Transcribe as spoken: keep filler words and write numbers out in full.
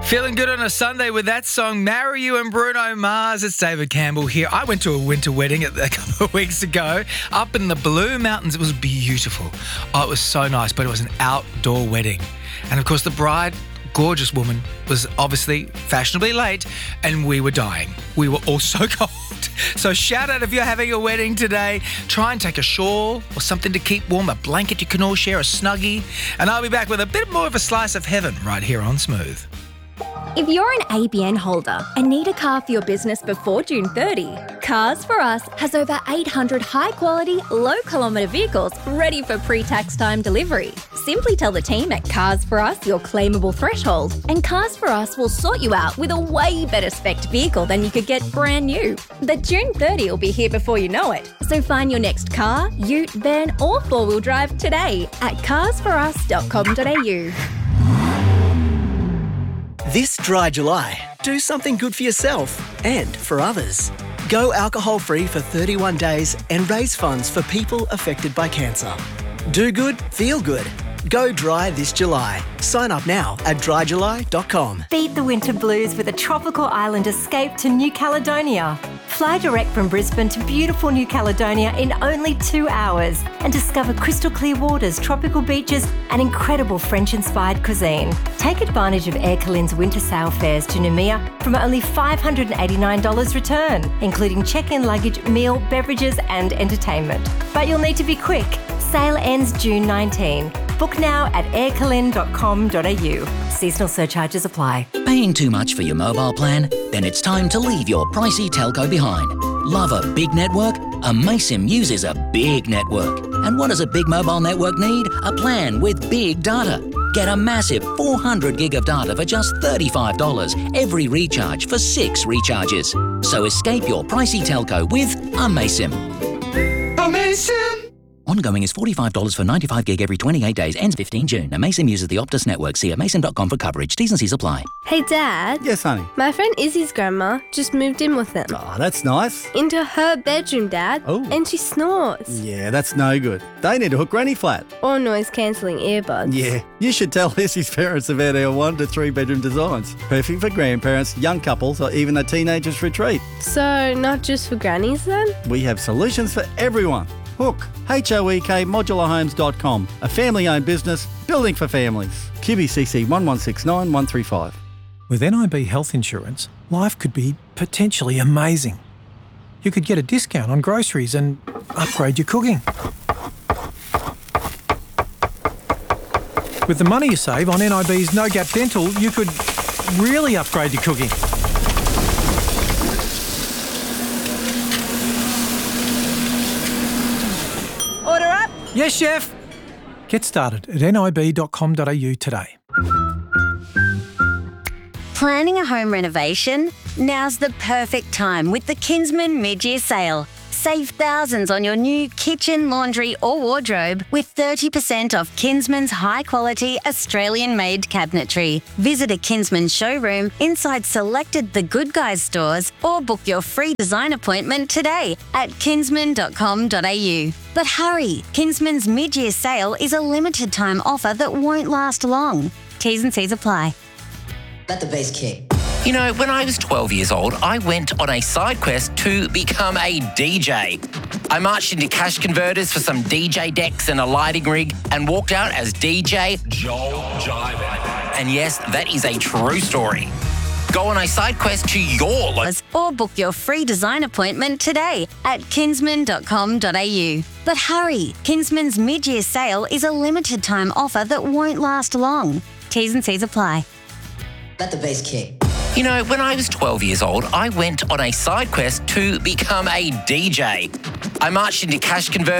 Feeling good on a Sunday with that song, Marry You and Bruno Mars. It's David Campbell here. I went to a winter wedding a couple of weeks ago up in the Blue Mountains. It was beautiful. Oh, it was so nice, but it was an outdoor wedding. And of course, the bride, gorgeous woman, was obviously fashionably late, and we were dying. We were all so cold. So shout out if you're having a wedding today. Try and take a shawl or something to keep warm, a blanket you can all share, a Snuggie. And I'll be back with a bit more of a slice of heaven right here on Smooth. If you're an A B N holder and need a car for your business before June thirtieth, Cars for Us has over eight hundred high-quality, low-kilometre vehicles ready for pre-tax time delivery. Simply tell the team at Cars for Us your claimable threshold, and Cars for Us will sort you out with a way better spec'd vehicle than you could get brand new. But June thirtieth will be here before you know it, so find your next car, ute, van or four-wheel drive today at cars for us dot com dot a u. This dry July, do something good for yourself and for others. Go alcohol-free for thirty-one days and raise funds for people affected by cancer. Do good, feel good. Go dry this July. Sign up now at dry july dot com. Beat the winter blues with a tropical island escape to New Caledonia. Fly direct from Brisbane to beautiful New Caledonia in only two hours and discover crystal clear waters, tropical beaches and incredible French-inspired cuisine. Take advantage of Air Calin's winter sail fares to Noumea from only five hundred eighty-nine dollars return, including check-in luggage, meal, beverages and entertainment. But you'll need to be quick. Sale ends June nineteenth. Book now at air calin dot com dot a u. Seasonal surcharges apply. Paying too much for your mobile plan? Then it's time to leave your pricey telco behind. Love a big network? Amaysim uses a big network. And what does a big mobile network need? A plan with big data. Get a massive four hundred gig of data for just thirty-five dollars every recharge for six recharges. So escape your pricey telco with Amaysim. Amaysim! Ongoing is forty-five dollars for ninety-five gig every twenty-eight days, ends fifteenth of June. Amaysim uses the Optus network. See amaysim dot com for coverage. T's and C's apply. Hey Dad. Yes, honey. My friend Izzy's grandma just moved in with them. Oh, that's nice. Into her bedroom, Dad. Oh. And she snores. Yeah, that's no good. They need to hook Granny flat. Or noise-cancelling earbuds. Yeah, you should tell Izzy's parents about our one to three bedroom designs. Perfect for grandparents, young couples or even a teenager's retreat. So, not just for grannies then? We have solutions for everyone. Hook, H O E K modular homes dot com, a family-owned business building for families. Q B C C one one six nine one three five. With N I B health insurance, life could be potentially amazing. You could get a discount on groceries and upgrade your cooking. With the money you save on N I B's No Gap Dental, you could really upgrade your cooking. Order up. Yes, chef. Get started at N I B dot com dot a u today. Planning a home renovation? Now's the perfect time with the Kinsman mid-year sale. Save thousands on your new kitchen, laundry or wardrobe with thirty percent off Kinsman's high-quality Australian-made cabinetry. Visit a Kinsman showroom inside selected The Good Guys stores or book your free design appointment today at kinsman dot com dot a u. But hurry, Kinsman's mid-year sale is a limited time offer that won't last long. T's and C's apply. Let the bass kick. You know, when I was twelve years old, I went on a side quest to become a D J. I marched into cash converters for some D J decks and a lighting rig and walked out as D J Joel Jive. And yes, that is a true story. Go on a side quest to your lo- or book your free design appointment today at kinsman dot com dot a u. But hurry, Kinsman's mid-year sale is a limited time offer that won't last long. T's and C's apply. Let the bass kick. You know, when I was twelve years old, I went on a side quest to become a D J. I marched into cash converters